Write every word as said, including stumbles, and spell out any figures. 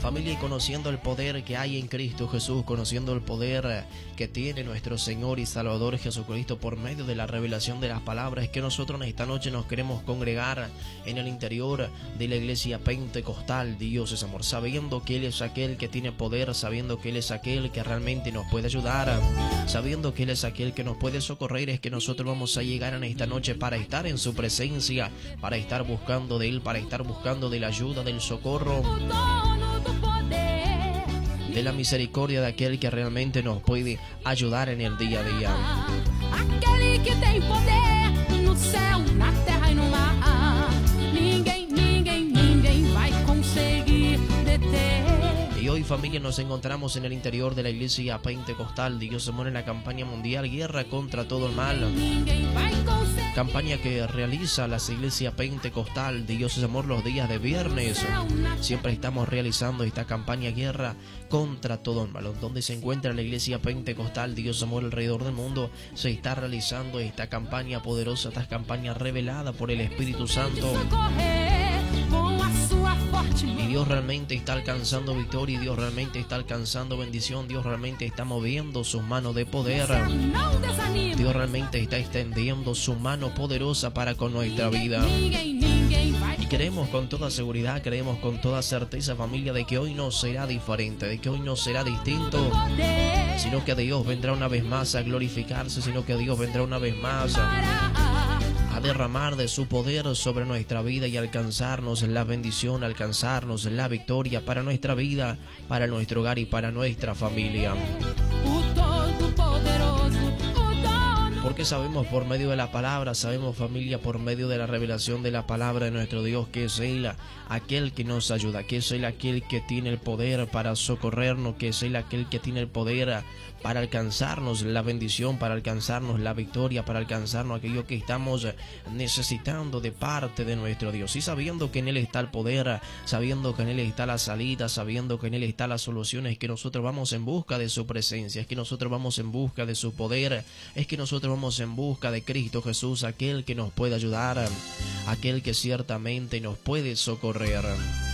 Familia, y conociendo el poder que hay en Cristo Jesús, conociendo el poder que tiene nuestro Señor y Salvador Jesucristo por medio de la revelación de las palabras, es que nosotros en esta noche nos queremos congregar en el interior de la iglesia pentecostal. Dios es amor, sabiendo que Él es aquel que tiene poder, sabiendo que Él es aquel que realmente nos puede ayudar, sabiendo que Él es aquel que nos puede socorrer, es que nosotros vamos a llegar en esta noche para estar en su presencia, para estar buscando de Él, para estar buscando de la ayuda, del socorro, de la misericordia de aquel que realmente nos puede ayudar en el día a día. Aquele que tem poder no céu, na terra e no mar. Ninguém, ninguém, ninguém vai conseguir deter. Y hoy, familia, nos encontramos en el interior de la iglesia pentecostal. Dios se muere en la campaña mundial Guerra contra todo el mal, campaña que realiza la iglesia pentecostal. Dios es amor, los días de viernes siempre estamos realizando esta campaña Guerra contra todo el mal, donde se encuentra la iglesia pentecostal. Dios es amor, alrededor del mundo se está realizando esta campaña poderosa, esta campaña revelada por el Espíritu Santo. Y Dios realmente está alcanzando victoria, y Dios realmente está alcanzando bendición, Dios realmente está moviendo sus manos de poder, Dios realmente está extendiendo su mano poderosa para con nuestra vida. Y creemos con toda seguridad, creemos con toda certeza, familia, de que hoy no será diferente, de que hoy no será distinto, sino que Dios vendrá una vez más a glorificarse, sino que Dios vendrá una vez más a a derramar de su poder sobre nuestra vida y alcanzarnos la bendición, alcanzarnos la victoria para nuestra vida, para nuestro hogar y para nuestra familia. Porque sabemos por medio de la palabra, sabemos, familia, por medio de la revelación de la palabra de nuestro Dios, que es Él aquel que nos ayuda, que es Él aquel que tiene el poder para socorrernos, que es Él aquel que tiene el poder para alcanzarnos la bendición, para alcanzarnos la victoria, para alcanzarnos aquello que estamos necesitando de parte de nuestro Dios. Y sabiendo que en Él está el poder, sabiendo que en Él está la salida, sabiendo que en Él está la solución, es que nosotros vamos en busca de su presencia, es que nosotros vamos en busca de su poder, es que nosotros vamos en busca de Cristo Jesús, aquel que nos puede ayudar, aquel que ciertamente nos puede socorrer.